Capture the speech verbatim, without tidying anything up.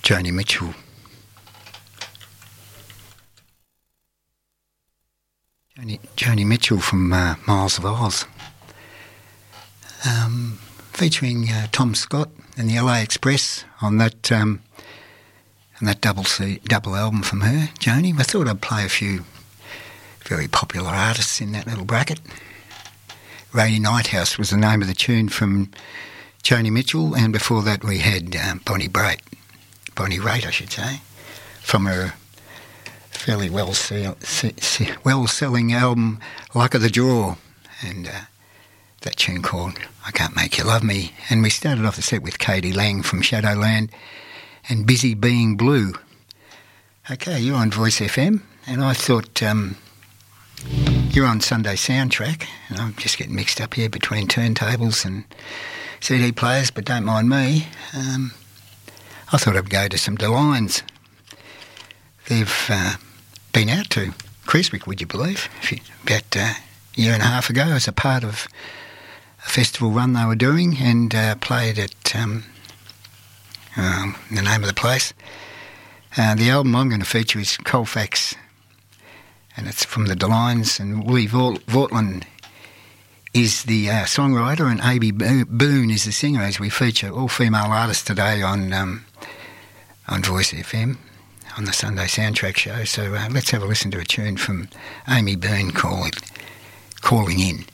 Joni Mitchell. Joni, Joni Mitchell from uh, Miles of Oz. Um, featuring uh, Tom Scott and the L A Express on that um, on that double C, double album from her, Joni. I thought I'd play a few very popular artists in that little bracket. Rainy Night House was the name of the tune from Joni Mitchell, and before that we had um, Bonnie Raitt, Bonnie Raitt I should say, from her fairly well sell, se- se- well-selling album Luck of the Draw, and uh, that tune called I Can't Make You Love Me. And we started off the set with Katie Lang from Shadowland and Busy Being Blue. Okay, you're on Voice F M, and I thought um, you're on Sunday Soundtrack, and I'm just getting mixed up here between turntables and C D players, but don't mind me. Um, I thought I'd go to some DeLines. They've uh, been out to Creswick, would you believe, about a year and a half ago as a part of a festival run they were doing, and uh, played at um, um, the name of the place. Uh, the album I'm going to feature is Colfax, and it's from the DeLines, and Willie Vortland is the uh, songwriter, and A B Boone is the singer, as we feature all female artists today on um, on Voice F M on the Sunday Soundtrack show. So uh, let's have a listen to a tune from Amy Boone called Calling In.